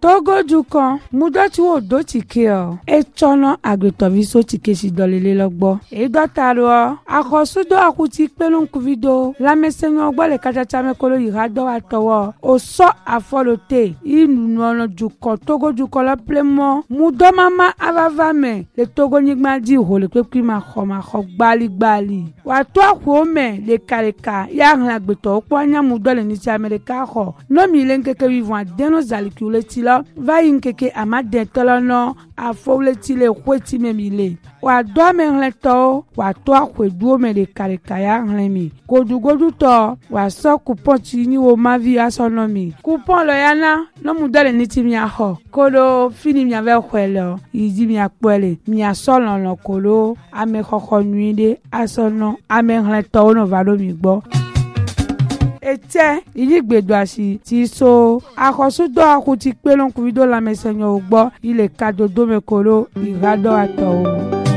Togo Dukan, Mudoti wo do tike o. Chono agretoviso tike si dolele logbo. Dotaro, akosudo akuti pelon kuvido. La mesenyo gbo le kachacha mekolo yirado atowo. Oso afolote. Inuno Dukan, Togo Dukan la plemo. Mudo mama avavame. Le Togo nigma di ho le kwepi ma gbali. Watu akwome le kareka. Ya ngagbeto kwanya mudo le nisi Amerika ho. No mi lenkeke vivant deno zalikule tilo. Va yinkeke amade tolono afole tile kweti memile wa do menleto wa to akwedu me de karikaya nlemi godu to wa so coupon tini wo mavi asonomi coupon lo yana no mudale niti mi aho kolo fini mi ave kwelo yidi mi akpele mi asolo no kolo ame khokho nuide asono ame nleto no valo mi gbo ete iligbedoasi ti so akosudo akuti pelon kuvido la mesenyo ogbo ile kadodo mekolo irado ato.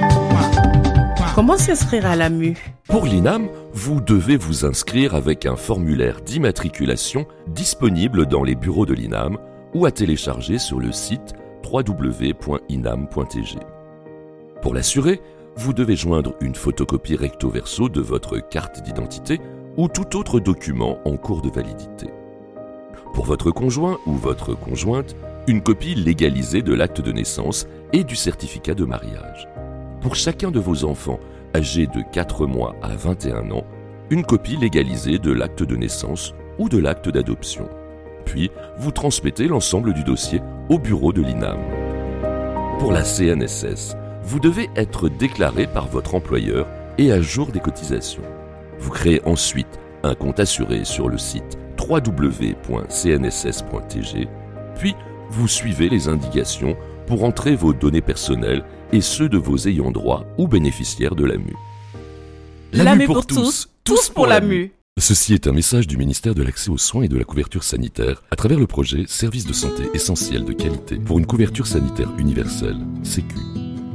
Comment s'inscrire à l'AMU? Pour l'INAM, vous devez vous inscrire avec un formulaire d'immatriculation disponible dans les bureaux de l'INAM ou à télécharger sur le site www.inam.tg. Pour l'assurer, vous devez joindre une photocopie recto verso de votre carte d'identité ou tout autre document en cours de validité. Pour votre conjoint ou votre conjointe, une copie légalisée de l'acte de naissance et du certificat de mariage. Pour chacun de vos enfants âgés de 4 mois à 21 ans, une copie légalisée de l'acte de naissance ou de l'acte d'adoption. Puis, vous transmettez l'ensemble du dossier au bureau de l'INAM. Pour la CNSS, vous devez être déclaré par votre employeur et à jour des cotisations. Vous créez ensuite un compte assuré sur le site www.cnss.tg, puis vous suivez les indications pour entrer vos données personnelles et ceux de vos ayants droit ou bénéficiaires de l'AMU. L'AMU pour tous, tous pour l'AMU. Ceci est un message du ministère de l'Accès aux soins et de la couverture sanitaire à travers le projet Services de santé essentiels de qualité pour une couverture sanitaire universelle, Sécu.